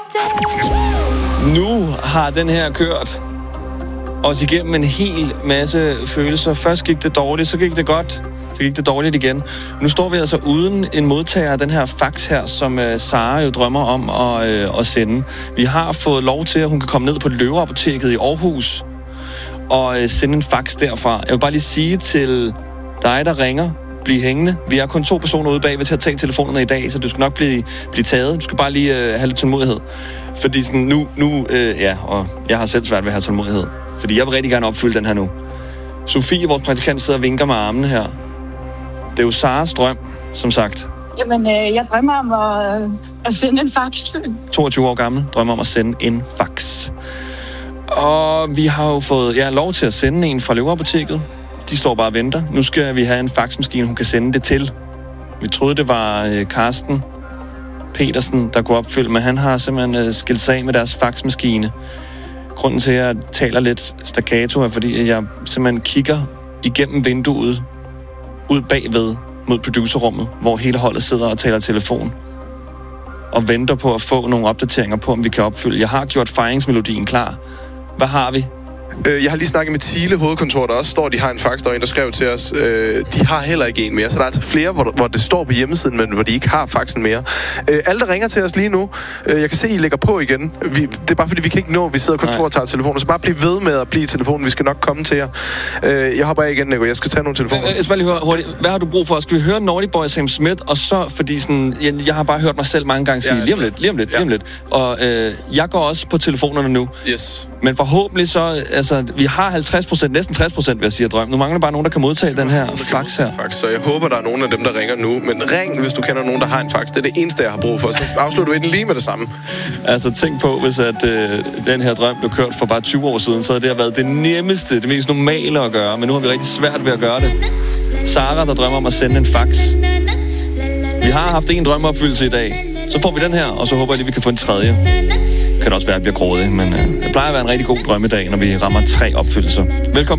Nu har den her kørt os igennem en hel masse følelser. Først gik det dårligt, så gik det godt, så gik det dårligt igen. Nu står vi altså uden en modtager af den her fax her, som Sara jo drømmer om at sende. Vi har fået lov til, at hun kan komme ned på Løveapoteket i Aarhus og sende en fax derfra. Jeg vil bare lige sige til dig, der ringer, bliv hængende. Vi er kun 2 personer ude bagved til at tage telefonerne i dag, så du skal nok blive taget. Du skal bare lige have lidt tålmodighed. Fordi sådan og jeg har selv svært ved at have tålmodighed. Fordi jeg vil rigtig gerne opfylde den her nu. Sofie, vores praktikant, sidder og vinker med armene her. Det er jo Saras drøm, som sagt. Jamen, jeg drømmer om at sende en fax. 22 år gammel, drømmer om at sende en fax. Og vi har jo fået lov til at sende en fra Løveapoteket. De står bare og venter. Nu skal vi have en faxmaskine, hun kan sende det til. Vi troede, det var Carsten Petersen, der kunne opfylde, men han har simpelthen skilt sig af med deres faxmaskine. Grunden til, at jeg taler lidt staccato er, fordi jeg simpelthen kigger igennem vinduet ud bagved mod producerrummet, hvor hele holdet sidder og taler telefon og venter på at få nogle opdateringer på, om vi kan opfylde. Jeg har gjort fejringsmelodien klar. Hvad har vi? Jeg har lige snakket med Thiele hovedkontor, der også står, de har en fax, der er en, der skrev til os. De har heller ikke en mere, så der er altså flere, hvor det står på hjemmesiden, men hvor de ikke har faxen mere. Alle, der ringer til os lige nu, jeg kan se, I lægger på igen. Det er bare fordi, vi kan ikke nå, vi sidder i kontor og tager telefonen, så bare bliv ved med at blive i telefonen. Vi skal nok komme til jer. Jeg hopper af igen, Nico. Jeg skal tage nogle telefoner. Jeg skal bare lige høre hurtigt. Hvad har du brug for? Skal vi høre Naughty Boy Sam Smith, og så, fordi sådan, jeg har bare hørt mig selv mange gange sige, lige om lidt. Og jeg går også på telefonerne nu. Yes. Men forhåbentlig så, altså, vi har 50%, næsten 60%, vil jeg sige, af drøm. Nu mangler bare nogen, der kan modtage den her fax her. Så jeg håber, der er nogen af dem, der ringer nu. Men ring, hvis du kender nogen, der har en fax. Det er det eneste, jeg har brug for. Så afslutter du den lige med det samme. Altså, tænk på, hvis at den her drøm blev kørt for bare 20 år siden, så havde det har været det nemmeste, det mest normale at gøre. Men nu har vi rigtig svært ved at gøre det. Sara, der drømmer om at sende en fax. Vi har haft en drømmeopfyldelse i dag. Så får vi den her, og så håber jeg lige, vi kan få en tredje. Det kan også være, at jeg bliver grådig, men det plejer at være en rigtig god drømmedag, når vi rammer 3 opfyldelser. Velkommen.